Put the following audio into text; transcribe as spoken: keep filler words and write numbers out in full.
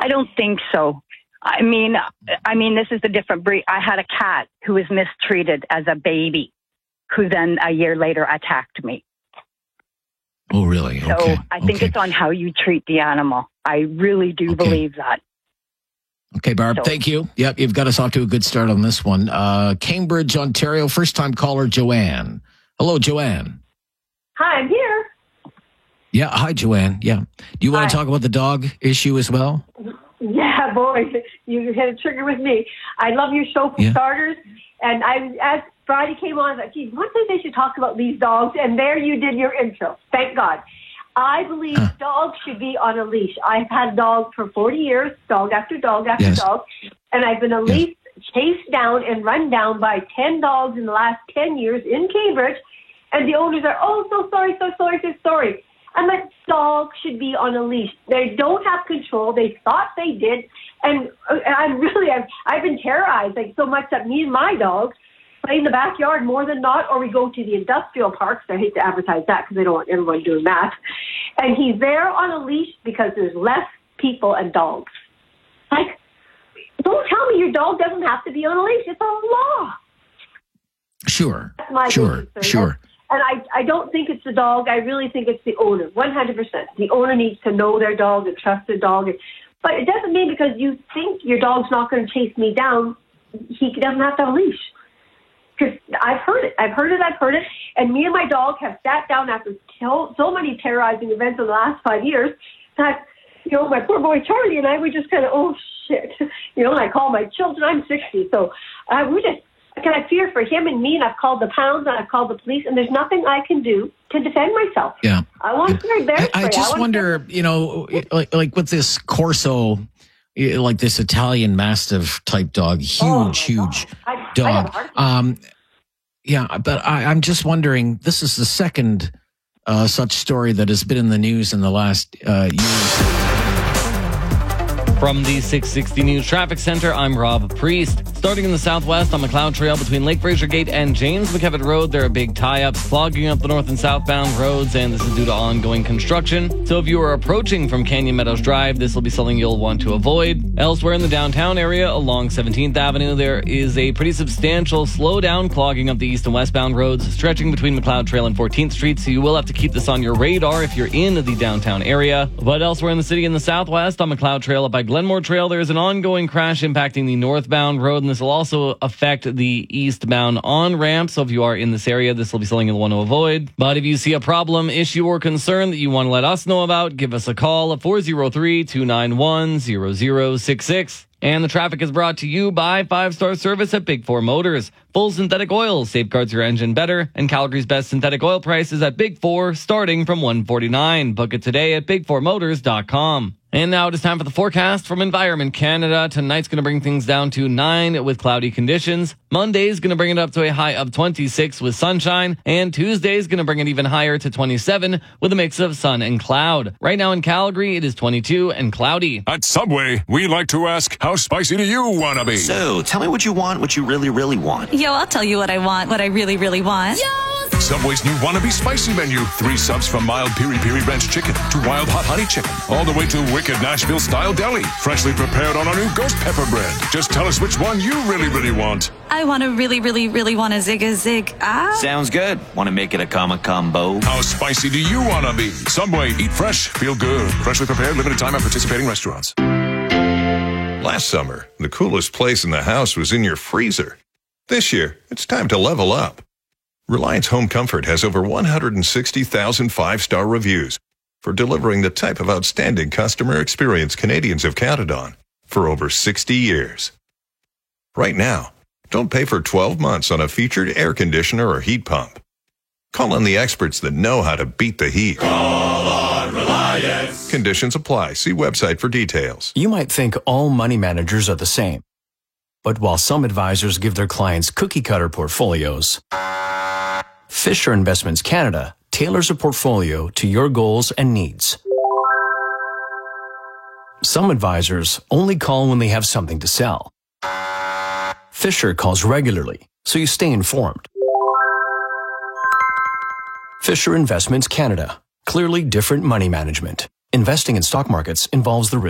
I don't think so. I mean, I mean, this is a different breed. I had a cat who was mistreated as a baby, who then a year later attacked me. Oh, really? So okay. I think okay. it's on how you treat the animal. I really do okay. believe that. Okay, Barb, so, thank you. Yep, you've got us off to a good start on this one. Uh, Cambridge, Ontario, first-time caller Joanne. Hello, Joanne. Hi, I'm here. Yeah, hi, Joanne. Yeah. Do you want to talk about the dog issue as well? Yeah, boy, you hit a trigger with me. I love your show for yeah. starters. And I, as Friday came on, I was like, geez, one day they should talk about these dogs. And there you did your intro. Thank God. I believe huh. dogs should be on a leash. I've had dogs for forty years, dog after dog after yes. dog. And I've been a yes. leash chased down and run down by ten dogs in the last ten years in Cambridge. And the owners are, oh, so sorry, so sorry, so sorry. And that dog should be on a leash. They don't have control. They thought they did. And I'm really, I've, I've been terrorized like so much that me and my dogs play in the backyard more than not, or we go to the industrial parks. I hate to advertise that because I don't want everyone doing that. And he's there on a leash because there's less people and dogs. Like, don't tell me your dog doesn't have to be on a leash. It's a law. Sure, That's my sure, sure. And I, I don't think it's the dog. I really think it's the owner, one hundred percent. The owner needs to know their dog and trust their dog. But it doesn't mean because you think your dog's not going to chase me down, he doesn't have to have a leash. Because I've heard it. I've heard it. I've heard it. And me and my dog have sat down after so, so many terrorizing events in the last five years that, you know, my poor boy Charlie and I, we just kind of, oh, shit. You know, and I call my children. I'm sixty. So uh, we just... Can I fear for him and me, and I've called the pounds, and I've called the police, and there's nothing I can do to defend myself. Yeah, I want yeah. to bear I, I just I wonder, to- you know, like like with this Corso, like this Italian Mastiff type dog, huge, oh huge I, dog. I um, yeah, but I, I'm just wondering. This is the second uh, such story that has been in the news in the last uh, years. From the six sixty News Traffic Center, I'm Rob Priest. Starting in the southwest on McLeod Trail between Lake Fraser Gate and James McKevitt Road, there are big tie-ups clogging up the north and southbound roads, and this is due to ongoing construction. So if you are approaching from Canyon Meadows Drive, this will be something you'll want to avoid. Elsewhere in the downtown area along seventeenth Avenue, there is a pretty substantial slowdown clogging up the east and westbound roads, stretching between McLeod Trail and fourteenth Street, so you will have to keep this on your radar if you're in the downtown area. But elsewhere in the city in the southwest on McLeod Trail up by Glenmore Trail, there is an ongoing crash impacting the northbound road, and this will also affect the eastbound on-ramp. So if you are in this area, this will be something you'll want to avoid. But if you see a problem, issue, or concern that you want to let us know about, give us a call at four oh three, two nine one, zero zero six six. And the traffic is brought to you by Five Star Service at Big Four Motors. Full synthetic oil safeguards your engine better, and Calgary's best synthetic oil prices at Big Four, starting from one forty-nine. Book it today at big four motors dot com. And now it is time for the forecast from Environment Canada. Tonight's going to bring things down to nine with cloudy conditions. Monday's going to bring it up to a high of twenty-six with sunshine. And Tuesday's going to bring it even higher to twenty-seven with a mix of sun and cloud. Right now in Calgary, it is twenty-two and cloudy. At Subway, we like to ask, how spicy do you want to be? So, tell me what you want, what you really, really want. Yo, I'll tell you what I want, what I really, really want. Yo! Subway's new Wannabe Spicy menu. Three subs from mild piri piri ranch chicken to wild hot honey chicken, all the way to wicked Nashville style deli, freshly prepared on our new ghost pepper bread. Just tell us which one you really, really want. I want to really, really, really want a zig a zig. Ah. Sounds good. Want to make it a comma combo? How spicy do you want to be? Subway, eat fresh, feel good. Freshly prepared, limited time at participating restaurants. Last summer, the coolest place in the house was in your freezer. This year, it's time to level up. Reliance Home Comfort has over one hundred sixty thousand five-star reviews for delivering the type of outstanding customer experience Canadians have counted on for over sixty years. Right now, don't pay for twelve months on a featured air conditioner or heat pump. Call on the experts that know how to beat the heat. Call on Reliance. Conditions apply. See website for details. You might think all money managers are the same. But while some advisors give their clients cookie-cutter portfolios, Fisher Investments Canada tailors a portfolio to your goals and needs. Some advisors only call when they have something to sell. Fisher calls regularly, so you stay informed. Fisher Investments Canada. Clearly different money management. Investing in stock markets involves the risk.